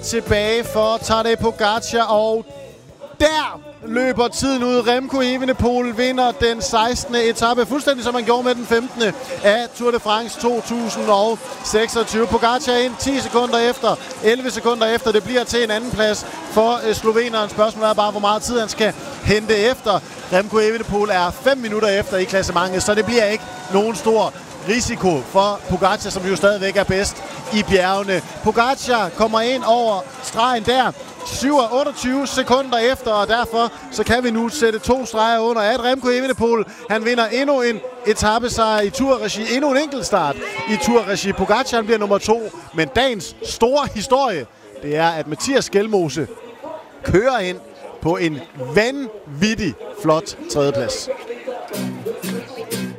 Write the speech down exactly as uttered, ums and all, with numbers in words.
tilbage for Tadej Pogačar, og der løber tiden ud. Remco Evenepoel vinder den sekstende etape, fuldstændig som han gjorde med den femtende af Tour de France to tusind og seksogtyve. Pogačar ind ti sekunder efter, elleve sekunder efter. Det bliver til en anden plads for sloveneren. Spørgsmålet er bare, hvor meget tid han skal hente efter. Remco Evenepoel er fem minutter efter i klassementet, så det bliver ikke nogen stor risiko for Pogačar, som jo stadigvæk er bedst i bjergene. Pogačar kommer ind over stregen der, otteogtyve sekunder efter, og derfor så kan vi nu sætte to streger under, at Remco Evenepoel, han vinder endnu en etapesejr i Tour-regi, endnu en enkeltstart i Tour-regi. Pogačar bliver nummer to, men dagens store historie, det er, at Mathias Skjelmose kører ind på en vanvittig flot tredjeplads.